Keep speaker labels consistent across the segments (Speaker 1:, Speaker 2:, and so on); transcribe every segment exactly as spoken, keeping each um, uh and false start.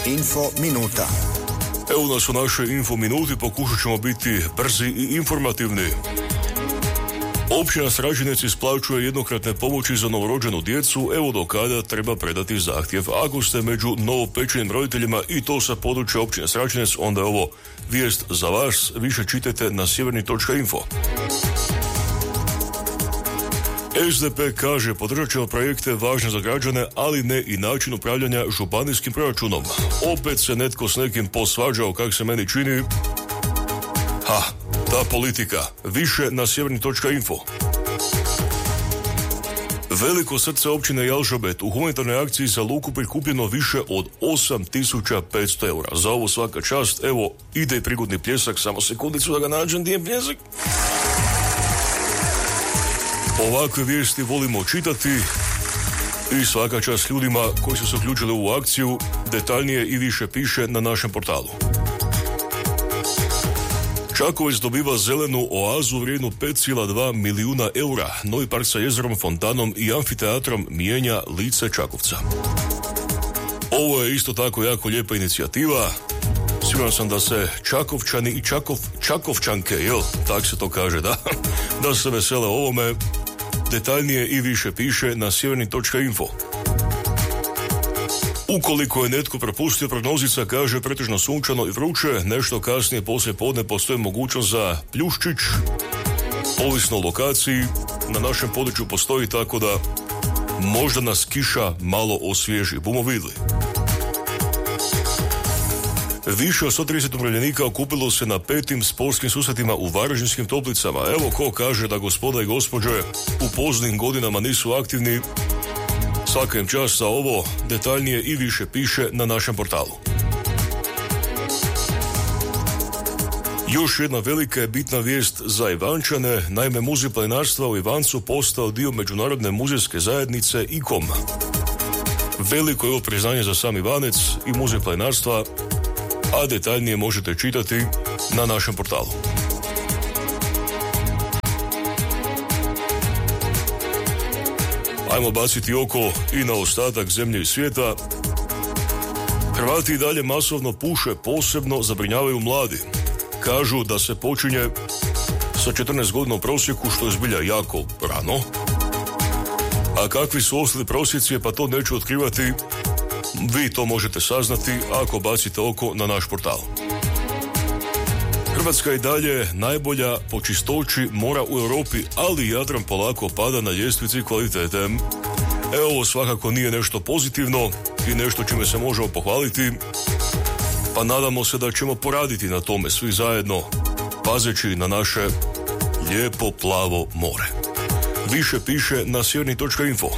Speaker 1: Info minuta.
Speaker 2: Evo nas u našoj info minuti, pokušat ćemo biti brzi i informativni. Općina Sražinec isplaćuje jednokratne pomoći za novorođenu djecu, evo do kada treba predati zahtjev. Ako ste među novopečenim roditeljima i to sa područja općine Sražinec, onda je ovo vijest za vas. Više čitajte na sjeverni točka info. es de pe kaže, podržat ćemo projekte važne za građane, ali ne i način upravljanja županijskim proračunom. Opet se netko s nekim posvađao, kak se meni čini. Ha, ta politika. Više na sjeverni točka info. Veliko srce općine Jalžabet u humanitarnoj akciji za luku prikupljeno više od osam tisuća petsto eura. Za ovo svaka čast. Evo, ide i prigodni pljesak, samo sekundicu da ga nađem, gdje je pljesak? Ovakve vijesti volimo čitati i svaka čast ljudima koji su se uključili u akciju. Detaljnije i više piše na našem portalu. Čakovec dobiva zelenu oazu vrijednu pet zarez dva milijuna eura. Novi park sa jezerom, fontanom i amfiteatrom mijenja lice Čakovca. Ovo je isto tako jako lijepa inicijativa. Siguran sam da se Čakovčani i Čakov, Čakovčanke, jel, tak se to kaže, da, da se vesele ovome. Detaljnije i više piše na sjeverni točka info. Ukoliko je netko propustio, prognozica kaže pretežno sunčano i vruće, nešto kasnije poslije podne postoji mogućnost za pljuščić, ovisno o lokaciji, na našem području postoji, tako da možda nas kiša malo osvježi, bumo vidjeli. Više od sto trideset umirovljenika okupilo se na petim sportskim susretima u Varaždinskim Toplicama. Evo ko kaže da gospoda i gospođe u poznim godinama nisu aktivni. Svaka im čast za ovo, detaljnije i više piše na našem portalu. Još jedna velika i bitna vijest za Ivančane. Naime, muzej planinarstva u Ivancu postao dio međunarodne muzejske zajednice I K O M. Veliko je ovo priznanje za sam Ivanec i muzej planinarstva, a detaljnije možete čitati na našem portalu. Ajmo baciti oko i na ostatak zemlje i svijeta. Hrvati i dalje masovno puše, posebno zabrinjavaju mladi. Kažu da se počinje sa četrnaest godina u prosjeku, što je zbilja jako rano. A kakvi su ostali prosjeci, pa to neću otkrivati. Vi to možete saznati ako bacite oko na naš portal. Hrvatska i dalje najbolja po čistoći mora u Europi, ali Jadran polako pada na ljestvici kvalitete. Evo, ovo svakako nije nešto pozitivno i nešto čime se možemo pohvaliti, pa nadamo se da ćemo poraditi na tome svi zajedno, pazeći na naše lijepo plavo more. Više piše na sjeverni točka info.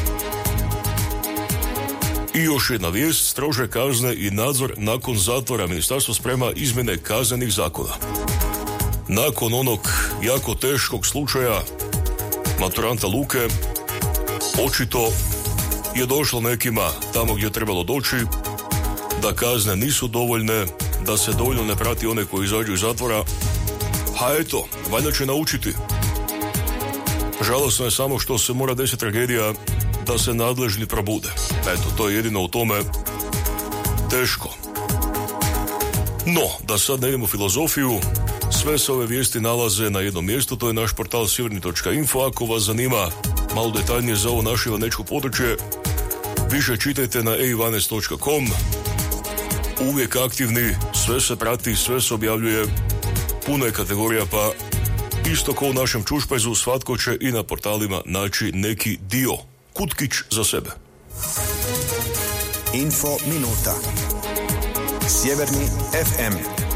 Speaker 2: I još jedna vijest, strože kazne i nadzor nakon zatvora. Ministarstvo sprema izmjene kaznenih zakona. Nakon onog jako teškog slučaja maturanta Luke, očito je došlo nekima tamo gdje je trebalo doći, da kazne nisu dovoljne, da se dovoljno ne prati one koji izađu iz zatvora. A eto, valjda će naučiti. Žalosno je samo što se mora desiti tragedija da se nadležni probude. Eto, to je jedino u tome teško. No, da sad ne idemo u filozofiju, sve se ove vijesti nalaze na jednom mjestu, to je naš portal sjeverni točka info. Ako vas zanima malo detaljnije za ovo naše ivanečko područje, više čitajte na e ivanec točka com. Uvijek aktivni, sve se prati, sve se objavljuje, puno je kategorija, pa isto kao u našem čušpajzu, svatko će i na portalima naći neki dio, kutkić za sebe.
Speaker 1: Info minuta. Sjeverni ef em.